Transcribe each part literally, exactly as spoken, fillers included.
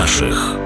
наших.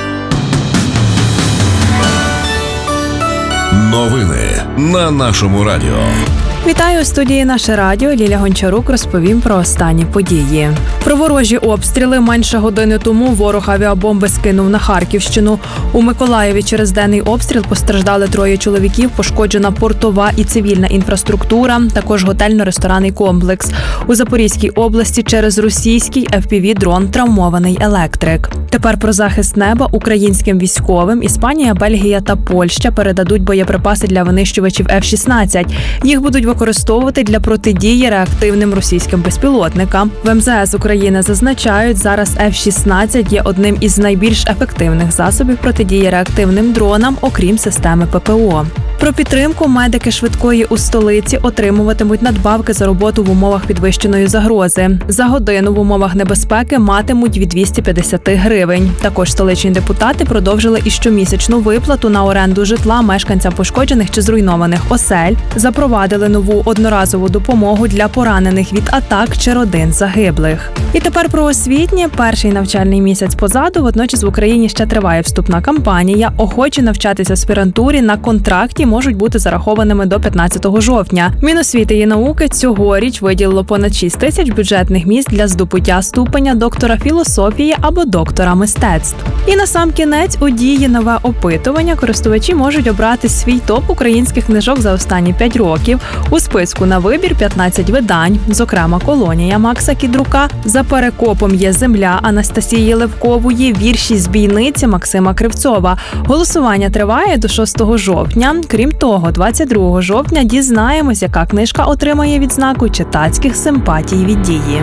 Новини на нашому радіо. Вітаю у студії «Наше радіо». Ліля Гончарук розповім про останні події. Про ворожі обстріли. Менше години тому ворог авіабомби скинув на Харківщину. У Миколаєві через денний обстріл постраждали троє чоловіків, пошкоджена портова і цивільна інфраструктура, також готельно-ресторанний комплекс. У Запорізькій області через російський еф пі ві-дрон травмований електрик. Тепер про захист неба українським військовим. Іспанія, Бельгія та Польща передадуть боєприпаси для винищувачів еф шістнадцять. Їх будуть використовувати для протидії реактивним російським безпілотникам. В ем зе ес України зазначають, зараз еф шістнадцять є одним із найбільш ефективних засобів протидії реактивним дронам, окрім системи пе пе о. Про підтримку. Медики швидкої у столиці отримуватимуть надбавки за роботу в умовах підвищеної загрози. За годину в умовах небезпеки матимуть від двісті п'ятдесят гривень. Також столичні депутати продовжили і щомісячну виплату на оренду житла мешканцям пошкоджених чи зруйнованих осель. Запровадили нову одноразову допомогу для поранених від атак чи родин загиблих. І тепер про освітнє. Перший навчальний місяць позаду, водночас в Україні ще триває вступна кампанія. Охочі навчатися аспірантурі на контракті можуть бути зарахованими до п'ятнадцятого жовтня. Міносвіти і науки цьогоріч виділило понад шість тисяч бюджетних місць для здобуття ступеня доктора філософії або доктора мистецтв. І насамкінець у дії нове опитування. Користувачі можуть обрати свій топ українських книжок за останні п'ять років. У списку на вибір п'ятнадцять видань, зокрема «Колонія» Макса Кідрука, «За перекопом є земля» Анастасії Левкової, «Вірші з бійниці» Максима Кривцова. Голосування триває до шостого жовтня. Крім того, двадцять другого жовтня дізнаємось, яка книжка отримає відзнаку читацьких симпатій від дії.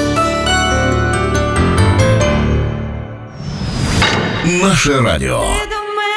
Наше радіо.